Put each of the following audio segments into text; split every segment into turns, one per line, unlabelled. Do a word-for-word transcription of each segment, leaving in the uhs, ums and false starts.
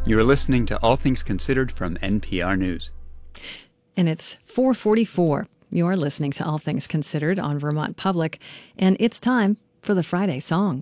You're listening to All Things Considered from N P R News.
And it's four forty-four. You're listening to All Things Considered on Vermont Public, and it's time for the Friday Song.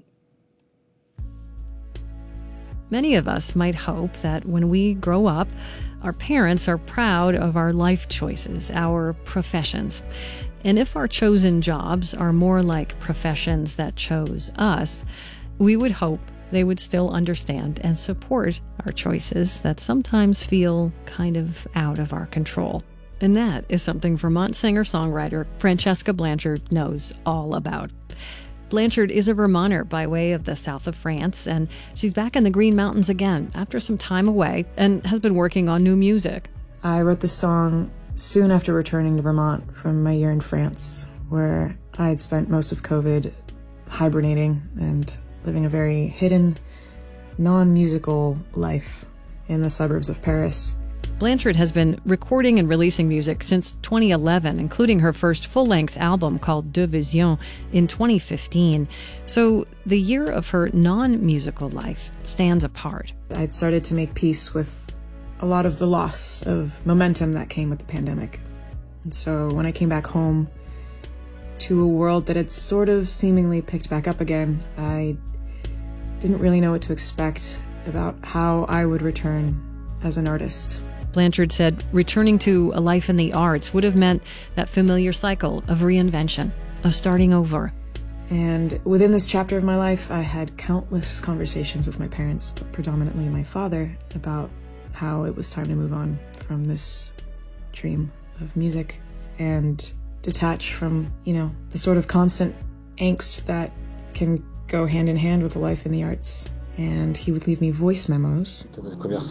Many of us might hope that when we grow up, our parents are proud of our life choices, our professions. And if our chosen jobs are more like professions that chose us, we would hope they would still understand and support our choices that sometimes feel kind of out of our control. And that is something Vermont singer-songwriter Francesca Blanchard knows all about. Blanchard is a Vermonter by way of the south of France, and she's back in the Green Mountains again after some time away and has been working on new music.
I wrote this song soon after returning to Vermont from my year in France, where I had spent most of COVID hibernating and living a very hidden, non-musical life in the suburbs of Paris.
Blanchard has been recording and releasing music since twenty eleven, including her first full-length album called Deux Visions in twenty fifteen. So the year of her non-musical life stands apart.
I'd started to make peace with a lot of the loss of momentum that came with the pandemic. And so when I came back home to a world that had sort of seemingly picked back up again, I didn't really know what to expect about how I would return as an artist.
Blanchard said returning to a life in the arts would have meant that familiar cycle of reinvention, of starting over.
And within this chapter of my life, I had countless conversations with my parents, but predominantly my father, about how it was time to move on from this dream of music and detach from, you know, the sort of constant angst that can go hand in hand with a life in the arts. And he would leave me voice memos. And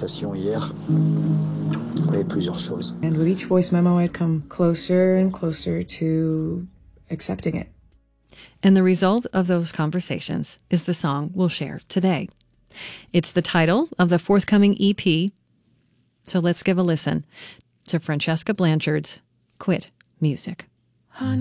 with each voice memo, I'd come closer and closer to accepting it.
And the result of those conversations is the song we'll share today. It's the title of the forthcoming E P. So let's give a listen to Francesca Blanchard's Quit Music.
Honey.